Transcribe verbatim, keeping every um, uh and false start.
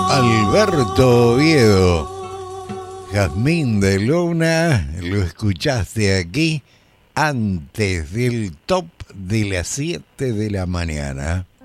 Alberto Oviedo, Jazmín de Luna, lo escuchaste aquí antes del top de las siete de la mañana.